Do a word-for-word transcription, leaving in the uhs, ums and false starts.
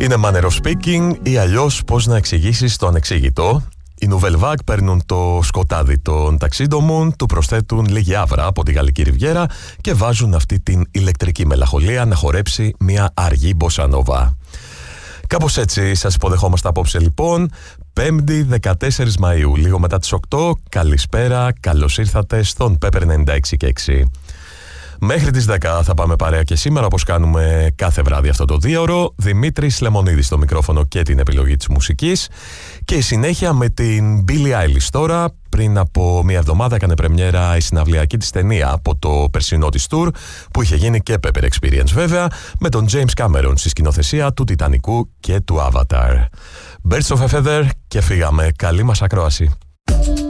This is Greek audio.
Είναι manner of speaking ή αλλιώς πώς να εξηγήσεις το ανεξήγητο. Οι Nouvelle Vague παίρνουν το σκοτάδι των ταξίδωμων, του προσθέτουν λίγη άβρα από τη Γαλλική Ριβιέρα και βάζουν αυτή την ηλεκτρική μελαγχολία να χορέψει μια αργή μποσανόβα. Κάπως έτσι σας υποδεχόμαστε απόψε λοιπόν, Πέμπτη δεκατέσσερις Μαΐου, λίγο μετά τις οκτώ. Καλησπέρα, καλώς ήρθατε στον Pepper ενενήντα έξι και έξι. Μέχρι τις δέκα θα πάμε παρέα και σήμερα, όπως κάνουμε κάθε βράδυ αυτό το δίωρο. Δημήτρης Λεμονίδης στο μικρόφωνο και την επιλογή της μουσικής. Και η συνέχεια με την Billie Eilish τώρα. Πριν από μία εβδομάδα έκανε πρεμιέρα η συναυλιακή της ταινία από το περσινό της tour, που είχε γίνει και Pepper Experience βέβαια, με τον James Cameron στη σκηνοθεσία του Τιτανικού και του Avatar. Birds of a Feather και φύγαμε. Καλή μας ακρόαση.